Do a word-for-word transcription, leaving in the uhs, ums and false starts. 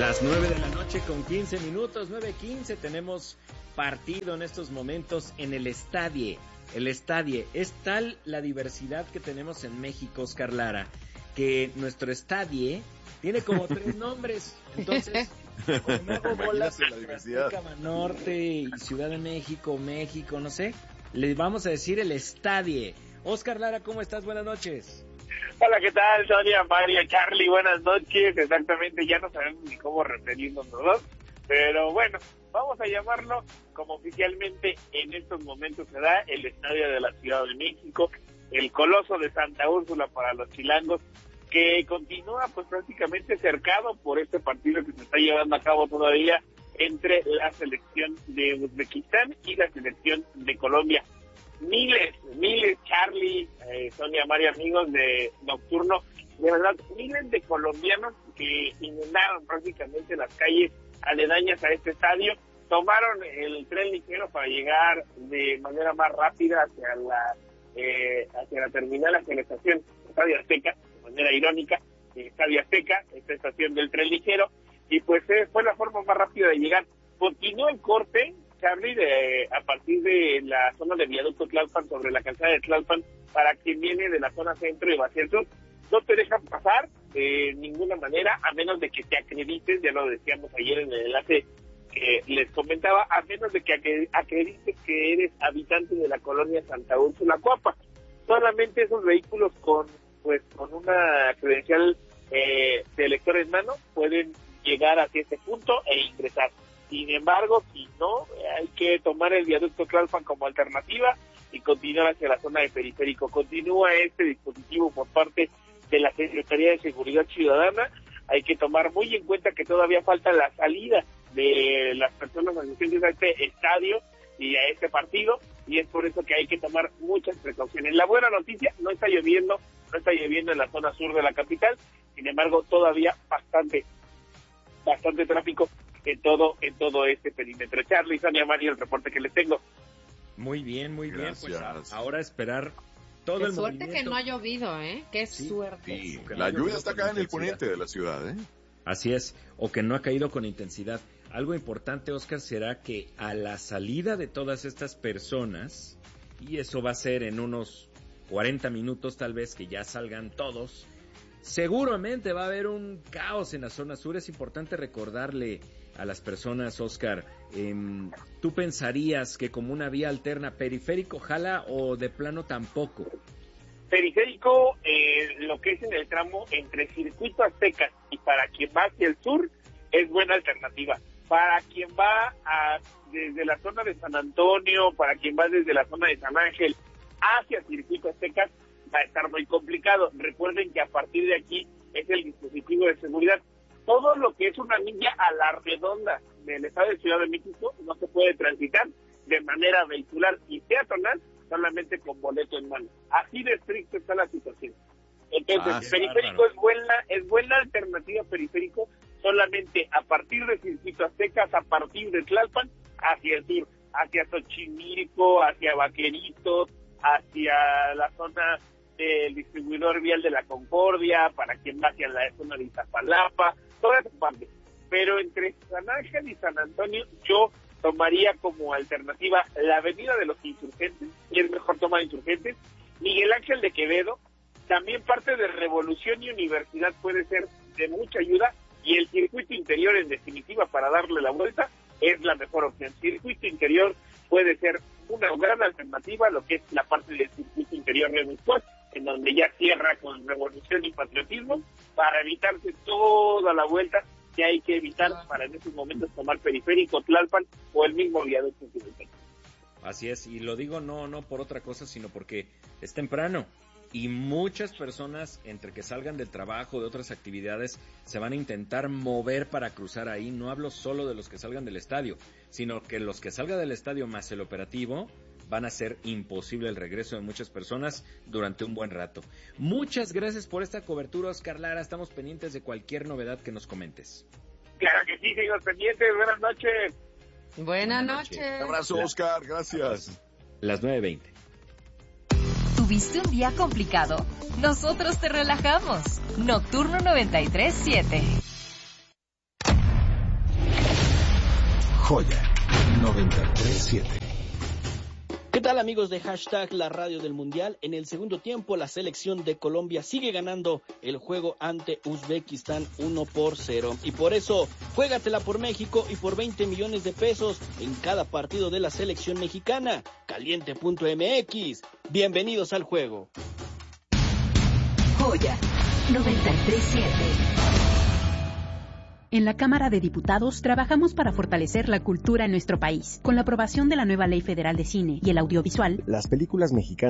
Las nueve de la noche con quince minutos, nueve quince, tenemos partido en estos momentos en el Estadio. El Estadio, es tal la diversidad que tenemos en México, Oscar Lara, que nuestro Estadio tiene como tres nombres. Entonces, como me hago bolas entre Cama Norte y Ciudad de México, México, no sé, le vamos a decir el Estadio. Oscar Lara, ¿cómo estás? Buenas noches. Hola, ¿qué tal? Sonia, María, Charlie, buenas noches. Exactamente, ya no sabemos ni cómo referirnos los dos, pero bueno, vamos a llamarlo como oficialmente en estos momentos se da, el Estadio de la Ciudad de México, el Coloso de Santa Úrsula para los chilangos, que continúa pues prácticamente cercado por este partido que se está llevando a cabo todavía entre la selección de Uzbekistán y la selección de Colombia. Miles, miles, Charlie, eh, Sonia, María, amigos de Nocturno, de verdad, miles de colombianos que inundaron prácticamente las calles aledañas a este estadio, tomaron el tren ligero para llegar de manera más rápida hacia la eh, hacia la terminal, hacia la estación Estadio Azteca, de manera irónica, Estadio Azteca, esta estación del tren ligero, y pues eh, fue la forma más rápida de llegar. Continuó el corte, Charlie, de, a partir de la zona de Viaducto Tlalpan, sobre la calzada de Tlalpan, para quien viene de la zona centro y va hacia el sur. No te dejan pasar de ninguna manera, a menos de que te acredites, ya lo decíamos ayer en el enlace que les comentaba, a menos de que acredites que eres habitante de la colonia Santa Úrsula Coapa. Solamente esos vehículos con pues con una credencial eh, de elector en mano pueden llegar hacia este punto e ingresar. Sin embargo, si no, hay que tomar el viaducto Tlalpan como alternativa y continuar hacia la zona de periférico. Continúa este dispositivo por parte de la Secretaría de Seguridad Ciudadana. Hay que tomar muy en cuenta que todavía falta la salida de las personas asistentes a este estadio y a este partido, y es por eso que hay que tomar muchas precauciones. La buena noticia, no está lloviendo, no está lloviendo en la zona sur de la capital, sin embargo, todavía bastante, bastante tráfico en todo en todo este perímetro. Charlie, Sonia, Mario, el reporte que les tengo. Muy bien, muy Gracias. bien. Pues a, ahora esperar todo Qué el suerte movimiento. que no ha llovido, ¿eh? Qué Sí, suerte. Sí, Que no la ha lluvia llovido está con acá en el intensidad. poniente de la ciudad, ¿eh? Así es, o que no ha caído con intensidad. Algo importante, Oscar, será que a la salida de todas estas personas, y eso va a ser en unos cuarenta minutos tal vez que ya salgan todos, seguramente va a haber un caos en la zona sur. Es importante recordarle a las personas, Oscar, eh, ¿tú pensarías que como una vía alterna periférico jala o de plano tampoco? Periférico, eh, lo que es en el tramo entre Circuito Azteca y para quien va hacia el sur, es buena alternativa. Para quien va a, desde la zona de San Antonio, para quien va desde la zona de San Ángel hacia Circuito Azteca, va a estar muy complicado. Recuerden que a partir de aquí es el dispositivo de seguridad. Todo lo que es una milla a la redonda del estado de Ciudad de México no se puede transitar de manera vehicular y peatonal solamente con boleto en mano. Así de estricto está la situación. Entonces, Ah, periférico bárbaro. es buena, es buena alternativa periférico solamente a partir de Circuito Aztecas, a partir de Tlalpan, hacia el sur, hacia Xochimilco, hacia Vaqueritos, hacia la zona del distribuidor vial de la Concordia, para quien va hacia la zona de Iztapalapa, toda esa parte. Pero entre San Ángel y San Antonio, yo tomaría como alternativa la avenida de los Insurgentes, y es mejor tomar Insurgentes, Miguel Ángel de Quevedo, también parte de Revolución y Universidad puede ser de mucha ayuda, y el circuito interior, en definitiva, para darle la vuelta, es la mejor opción. Circuito interior puede ser una gran alternativa, lo que es la parte del circuito interior de Muscuas, en donde ya cierra con Revolución y Patriotismo, para evitarse toda la vuelta que hay que evitar para en estos momentos tomar periférico, Tlalpan o el mismo viaducto. Así es, y lo digo no no por otra cosa, sino porque es temprano y muchas personas, entre que salgan del trabajo, de otras actividades, se van a intentar mover para cruzar ahí. No hablo solo de los que salgan del estadio, sino que los que salgan del estadio más el operativo van a hacer imposible el regreso de muchas personas durante un buen rato. Muchas gracias por esta cobertura, Oscar Lara. Estamos pendientes de cualquier novedad que nos comentes. Claro que sí, señor pendientes. Buenas noches. Buenas noches. Un abrazo, Oscar. Gracias. Las nueve veinte. ¿Tuviste un día complicado? Nosotros te relajamos. Nocturno noventa y tres siete. Joya noventa y tres punto siete. ¿Qué tal, amigos de Hashtag La Radio del Mundial? En el segundo tiempo, la selección de Colombia sigue ganando el juego ante Uzbekistán uno por cero. Y por eso, juégatela por México y por veinte millones de pesos en cada partido de la selección mexicana. Caliente punto m x. Bienvenidos al juego. Joya noventa y tres punto siete. En la Cámara de Diputados trabajamos para fortalecer la cultura en nuestro país. Con la aprobación de la nueva Ley Federal de Cine y el Audiovisual, las películas mexicanas